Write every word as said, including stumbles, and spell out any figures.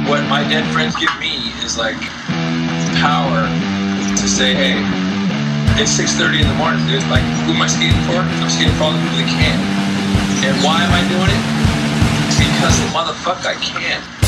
what my dead friends give me is like power to say, hey, it's six thirty in the morning, dude. Like, who am I skating for? I'm skating for all the people that can. And why am I doing it? It's because the motherfucker I can.